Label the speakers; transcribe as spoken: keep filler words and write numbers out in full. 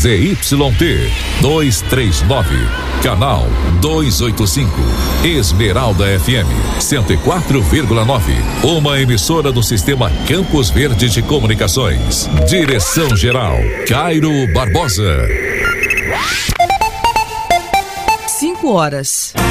Speaker 1: Z Y T duzentos e trinta e nove, canal duzentos e oitenta e cinco, Esmeralda F M cento e quatro vírgula nove, uma emissora do Sistema Campos Verde de Comunicações. Direção geral Cairo Barbosa.
Speaker 2: Cinco horas.